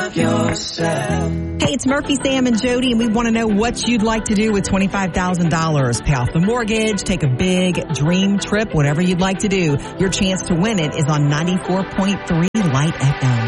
love yourself. Hey, it's Murphy, Sam, and Jody, and we want to know what you'd like to do with $25,000. Pay off the mortgage, take a big dream trip, whatever you'd like to do. Your chance to win it is on 94.3 Light FM.